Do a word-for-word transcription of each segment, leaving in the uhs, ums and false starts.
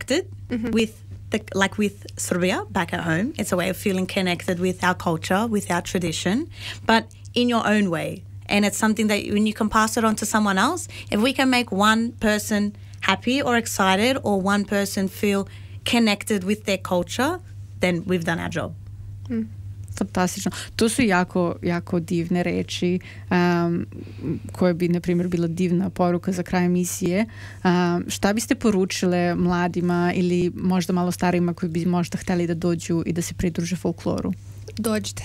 connected mm-hmm. with the, like with Serbia back at home. It's a way of feeling connected with our culture, with our tradition, but in your own way. And it's something that when you can pass it on to someone else, if we can make one person happy or excited or one person feel connected with their culture, then we've done our job. Mm. Fantastično. To su jako, jako divne reči um, koje bi, na primjer, bila divna poruka za kraj emisije. Um, šta biste poručile mladima ili možda malo starijima koji bi možda htjeli da dođu i da se pridruže folkloru? Dođite.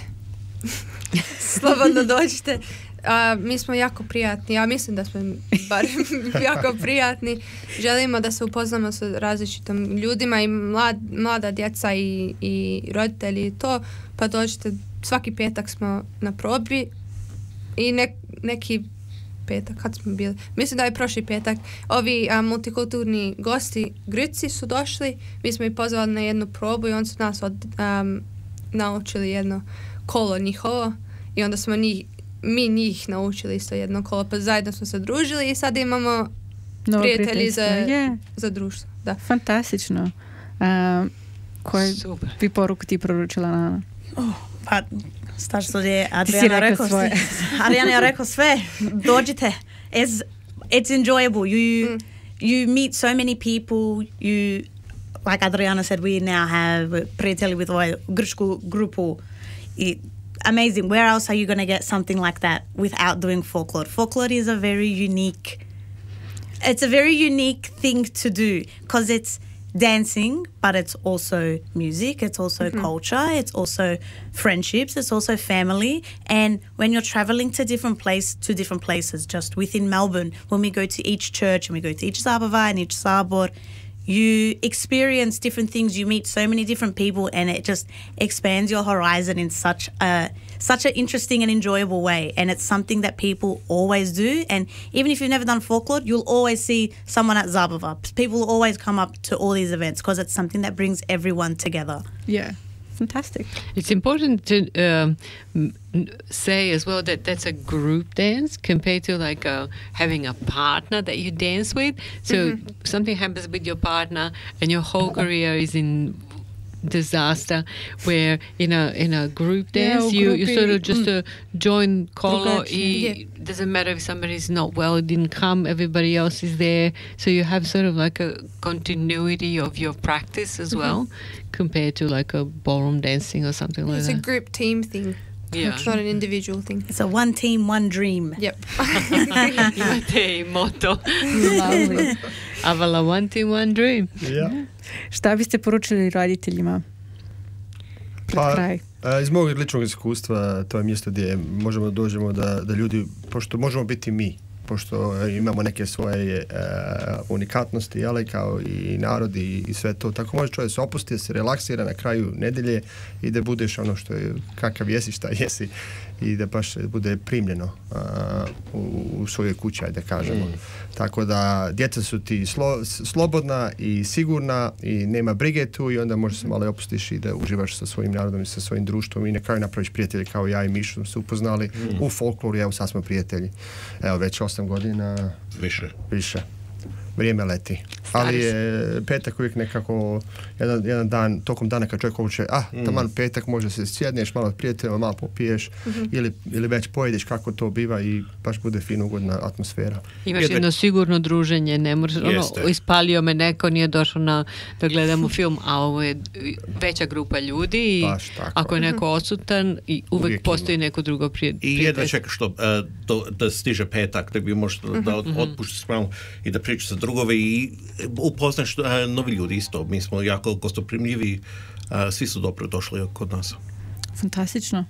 Slobodno dođite. Uh, mi smo jako prijatni. Ja mislim da smo bar jako prijatni. Želimo da se upoznamo sa različitim ljudima i mlad, mlada djeca i, i roditelji i to. Pa dođite. Svaki petak smo na probi i ne, neki petak kad smo bili. Mislim da je prošli petak. Ovi a, multikulturni gosti Grci su došli. Mi smo ih pozvali na jednu probu i oni su nas od, um, naučili jedno kolo njihovo i onda smo njih mi njih naučili isto jedno kolo, pa zajedno smo se družili i sad imamo Novo prijatelji za, yeah. za društvo. Da. Fantastično. Uh, koje bi poruku ti proručila, Nana? Oh, pa, staš što je Adriana rekao sve. Adriana je rekao sve. Dođite. It's, it's enjoyable. You, mm. you meet so many people. You, like Adriana said, we now have prijatelji with ovaj grčku grupu i amazing. Where else are you going to get something like that without doing folklore? Folklore is a very unique, it's a very unique thing to do because it's dancing, but it's also music, it's also mm-hmm. culture, it's also friendships, it's also family. And when you're traveling to different place to different places, just within Melbourne, when we go to each church and we go to each Zabava and each Sabor, you experience different things, you meet so many different people, and it just expands your horizon in such a such an interesting and enjoyable way. And it's something that people always do. And even if you've never done folklore, you'll always see someone at Zabava. People will always come up to all these events because it's something that brings everyone together. Yeah. Fantastic. It's important to um, say as well that that's a group dance compared to like a, having a partner that you dance with. So mm-hmm. something happens with your partner and your whole career is in disaster, where in a in a group dance yeah, you, you sort of just mm. uh, join kolo. It doesn't matter if somebody's not well, it didn't come, everybody else is there, so you have sort of like a continuity of your practice as mm-hmm. well compared to like a ballroom dancing or something like it's that. It's a group team thing. Yeah. It's not an individual thing. It's a one team, one dream. Yep. Imate motto. Lovely. Avala, one team, one dream. Yeah. Šta biste poručili roditeljima? Pred pa, kraj. A, iz mog ličnog iskustva, to je mjesto gdje možemo da dođemo da, da ljudi, pošto možemo biti mi, pošto imamo neke svoje uh, unikatnosti, ali kao i narodi i, i sve to. Tako može čovjek se opusti, da se relaksira na kraju nedelje i da budeš ono što je, kakav jesi, šta jesi i da baš bude primljeno uh, u, u svojoj kući, ajde da kažemo. Mm. Tako da djeca su ti slo, slobodna i sigurna i nema brige tu i onda možeš se malo opustiš i da uživaš sa svojim narodom i sa svojim društvom i na kraju napraviš prijatelje kao ja i Mišu smo se upoznali mm. u folkloru i evo sad smo prijatelji. Evo već osam godina. Više. Više. Vrijeme leti. Ali je petak uvijek nekako jedan, jedan dan, tokom dana kad čovjek uče, ah, mm. taman petak može se sjedneš, malo prijateljima, malo popiješ mm-hmm. ili, ili već pojedeš kako to biva i baš bude fino ugodna atmosfera. Imaš jedno Jedne... sigurno druženje, ne možeš, ono, ispalio me neko, nije došao na, da gledamo film, a ovo je veća grupa ljudi i ako je neko odsutan i uvijek, uvijek postoji ima. Neko drugo prije, I jedva čekaš što, uh, do, da stiže petak, da bi možeš mm-hmm. da otpuštiš spravo i da pričaš sa drugovi i upoznaš uh, novi ljudi isto. Mi smo jako gostoprimljivi, uh, svi su dobro došli kod nas. Fantastično.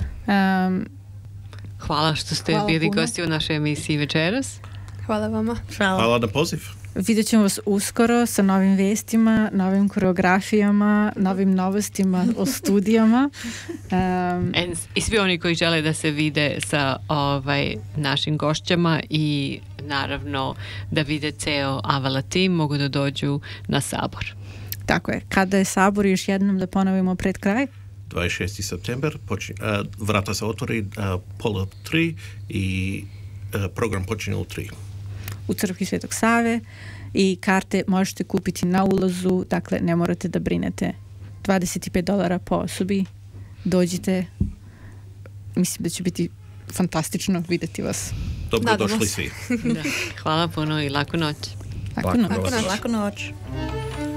Um, Hvala što ste hvala bili puno. Gosti u našoj emisiji večeras. Hvala vama. Hvala, hvala na poziv. Vidjet ćemo vas uskoro sa novim vestima, novim koreografijama, novim novostima o studijama. Um, I svi oni koji žele da se vide sa ovaj, našim gošćama i naravno da vide ceo Avala tim mogu da dođu na sabor. Tako je. Kada je sabor, još jednom da ponovimo pred kraj? dvadeset šesti september, počin, uh, vrata se otvori uh, pola tri i uh, program počinje u tri. U crkvi Svetog Save i karte možete kupiti na ulazu, dakle ne morate da brinete. dvadeset pet dolara po osobi. Dođite. Mislim da će biti fantastično vidjeti vas. Dobro došli svi. Da. Hvala puno i laku noć. Laku noć. Laku noć.